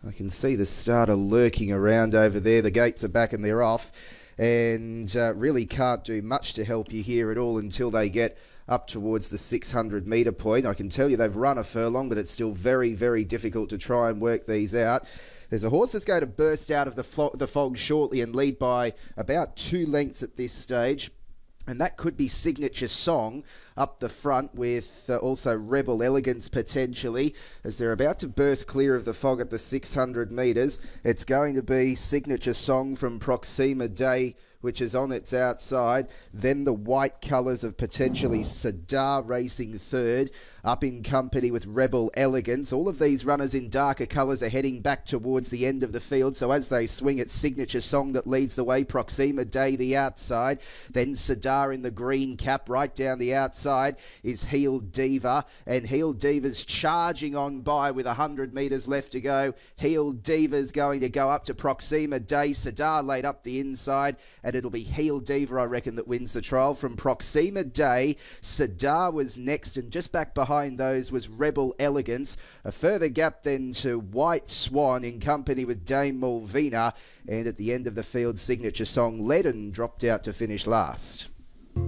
I can see the starter lurking around over there. The gates are back and they're off, and really can't do much to help you here at all until they get up towards the 600 metre point. I can tell you they've run a furlong, but it's still very, very difficult to try and work these out. There's a horse that's going to burst out of the fog shortly and lead by about 2 lengths at this stage. And that could be Signature Song up the front, with also Rebel Elegance potentially, as they're about to burst clear of the fog at the 600 metres. It's going to be Signature Song from Proxima Day, which is on its outside. Then the white colours of potentially Sadar racing third, up in company with Rebel Elegance. All of these runners in darker colours are heading back towards the end of the field. So as they swing, it's Signature Song that leads the way. Proxima Day the outside. Then Sadar in the green cap. Right down the outside is Healed Diva. And Healed Diva's charging on by with 100 metres left to go. Healed Diva's going to go up to Proxima Day. Sadar laid up the inside. And it'll be Healed Diva, I reckon, that wins the trial. From Proxima Day, Sadar was next, and just back behind those was Rebel Elegance. A further gap then to White Swan in company with Dame Malvina. And at the end of the field, Signature Song led and dropped out to finish last.